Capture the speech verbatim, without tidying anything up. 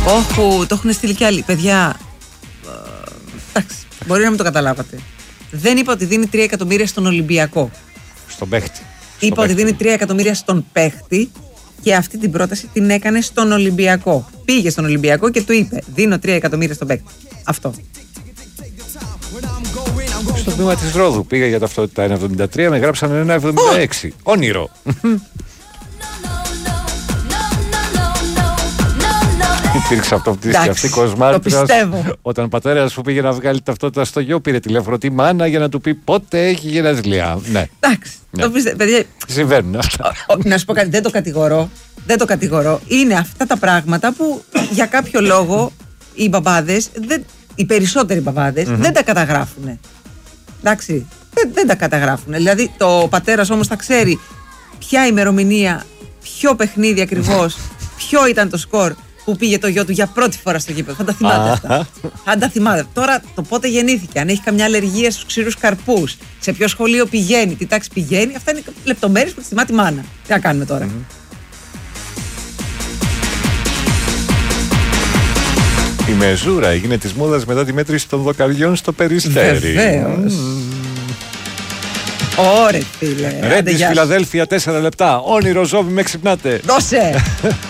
Όχι, το έχουν στείλει κι άλλοι. Παιδιά, εντάξει, μπορεί να μην το καταλάβατε. Δεν είπα ότι δίνει τρία εκατομμύρια στον Ολυμπιακό. Στον παίχτη. Είπα στον ότι παίχτη. δίνει τρία εκατομμύρια στον παίχτη και αυτή την πρόταση την έκανε στον Ολυμπιακό. Πήγε στον Ολυμπιακό και του είπε: δίνω τρία εκατομμύρια στον παίχτη. Αυτό. Στο τμήμα της Ρόδου πήγα για ταυτότητα ένα εβδομήντα τρία, με γράψαν ένα εβδομήντα έξι. Όνειρο. Υπήρξε αυτοπτήστη αυτή κοσμάρτυρας. Όταν ο πατέρας που πήγε να βγάλει ταυτότητα στο γιο, πήρε τηλέφωνο τη μάνα για να του πει πότε έχει γενέθλια. Ναι. Εντάξει. Ναι. Το πιστε... Παιδιά... Συμβαίνουν αυτά. Να σου πω κάτι, δεν το κατηγορώ. Δεν το κατηγορώ. Είναι αυτά τα πράγματα που για κάποιο λόγο οι μπαμπάδες, δεν... οι περισσότεροι μπαμπάδες, mm-hmm. δεν τα καταγράφουν. Εντάξει. Δεν, δεν τα καταγράφουν. Δηλαδή, το πατέρας όμως θα ξέρει ποια ημερομηνία, ποιο παιχνίδι ακριβώς, ποιο ήταν το σκορ που πήγε το γιο του για πρώτη φορά στο γήπεδο. Θα τα θυμάται αυτά. Θα τα θυμάται. Τώρα το πότε γεννήθηκε, αν έχει καμιά αλλεργία στους ξηρούς καρπούς, σε ποιο σχολείο πηγαίνει, τι τάξη πηγαίνει, αυτά είναι λεπτομέρειες που τη θυμάται η μάνα. Τι να κάνουμε τώρα. Mm-hmm. Η μεζούρα έγινε της μόδας μετά τη μέτρηση των δοκαριών στο Περιστέρι. Βεβαίως. Ωρε φίλε. Ρέντις Φιλαδέλφια, τέσσερα λεπτά. Όνειρο ζώμη, με ξυπνάτε. Δώσε.